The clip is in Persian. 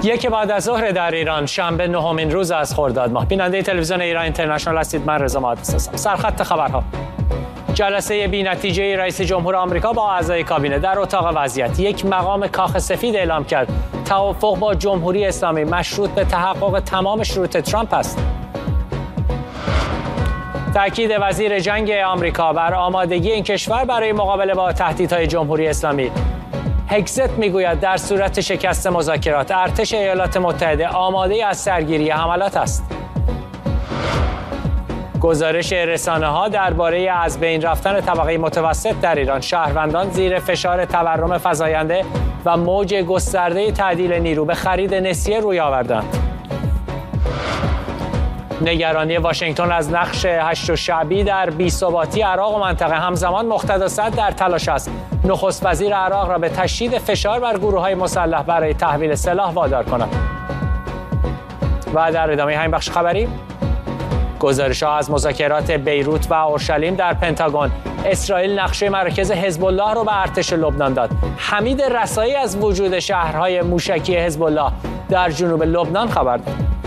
یک بعد از ظهر در ایران، شنبه نهمین روز از خرداد ماه. بیننده تلویزیون ایران اینترنشنال هستید. من رضا مهندس هستم. سرخط خبرها: جلسه بی‌نتیجه رئیس جمهور آمریکا با اعضای کابینه در اتاق وضعیت. یک مقام کاخ سفید اعلام کرد توافق با جمهوری اسلامی مشروط به تحقق تمام شروط ترامپ است. تأکید وزیر جنگ آمریکا بر آمادگی این کشور برای مقابله با تهدیدهای جمهوری اسلامی. هگزت میگوید در صورت شکست مذاکرات، ارتش ایالات متحده آماده از سرگیری حملات است. گزارش رسانه‌ها درباره از بین رفتن طبقه متوسط در ایران: شهروندان زیر فشار تورم فزاینده و موج گسترده تعدیل نیرو به خرید نسیه روی آوردند. نگرانی واشنگتن از نقش هشت شعبی در بی‌ثباتی عراق و منطقه. همزمان مقتدا صدر در تلاش است نخست وزیر عراق را به تشدید فشار بر گروه‌های مسلح برای تحویل سلاح وادار کند. و در ادامه همین بخش خبری، گزارش‌ها از مذاکرات بیروت و اورشلیم در پنتاگون. اسرائیل نقشه مراکز حزب الله را به ارتش لبنان داد. حمید رسایی از وجود شهرهای موشکی حزب الله در جنوب لبنان خبر داد.